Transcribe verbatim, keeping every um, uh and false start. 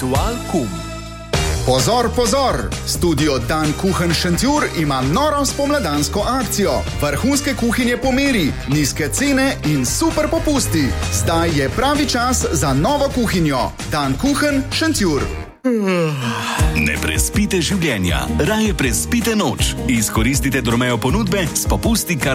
Ritual Kum. Pozor, pozor! Studio Dan Kuchen Šentjur ima noro spomladansko akcijo. Vrhunske kuhinje po meri, nizke cene in super popusti. Zdaj je pravi čas za novo kuhinjo. Dan Kuchen Šentjur. Ne prespite življenja, raje prespite noč. Izkoristite Dromeo ponudbe s popusti kar